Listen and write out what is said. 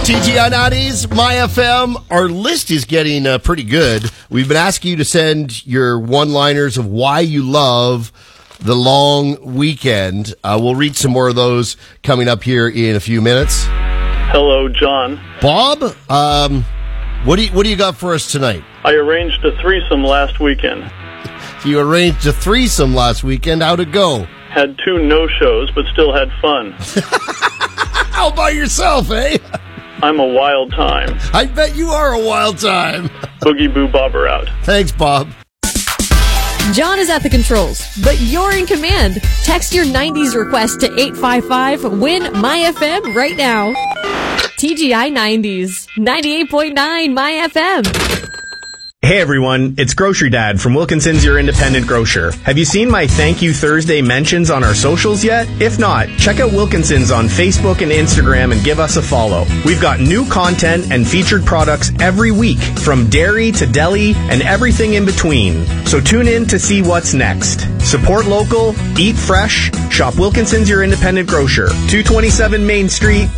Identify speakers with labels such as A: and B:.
A: TGI 90s, My FM. Our list is getting pretty good. We've been asking you to send your one-liners of why you love the long weekend. We'll read some more of those coming up here in a few minutes.
B: Hello, John.
A: Bob, what do you got for us tonight?
B: I arranged a threesome last weekend.
A: You arranged a threesome last weekend. How'd it go?
B: Had 2 no-shows, but still had fun.
A: All by yourself, eh?
B: I'm a wild time.
A: I bet you are a wild time.
B: Boogie Boo Bobber out.
A: Thanks, Bob.
C: John is at the controls, but you're in command. Text your 90s request to 855. Win My FM right now. TGI 90s, 98.9 My FM.
D: Hey everyone, it's Grocery Dad from Wilkinson's Your Independent Grocer. Have you seen my Thank You Thursday mentions on our socials yet? If not, check out Wilkinson's on Facebook and Instagram and give us a follow. We've got new content and featured products every week, from dairy to deli and everything in between. So tune in to see what's next. Support local, eat fresh, shop Wilkinson's Your Independent Grocer, 227 Main Street,